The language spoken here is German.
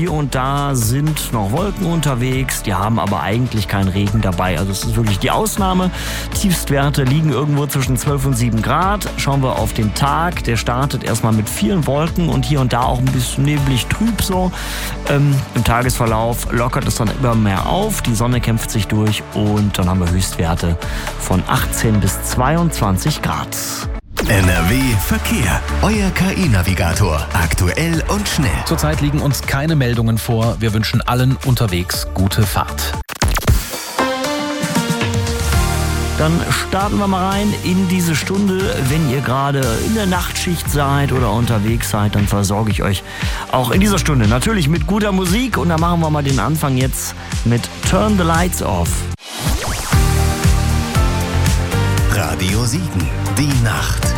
hier und da sind noch Wolken unterwegs, die haben aber eigentlich keinen Regen dabei. Also es ist wirklich die Ausnahme. Tiefstwerte liegen irgendwo zwischen 12 und 7 Grad. Schauen wir auf den Tag, der startet erstmal mit vielen Wolken und hier und da auch ein bisschen neblig trüb so. Im Tagesverlauf lockert es dann immer mehr auf, die Sonne kämpft sich durch und dann haben wir Höchstwerte von 18 bis 22 Grad. NRW Verkehr. Euer KI-Navigator. Aktuell und schnell. Zurzeit liegen uns keine Meldungen vor. Wir wünschen allen unterwegs gute Fahrt. Dann starten wir mal rein in diese Stunde. Wenn ihr gerade in der Nachtschicht seid oder unterwegs seid, dann versorge ich euch auch in dieser Stunde natürlich mit guter Musik. Und da machen wir mal den Anfang jetzt mit Turn the Lights Off. Radio Siegen. Die Nacht.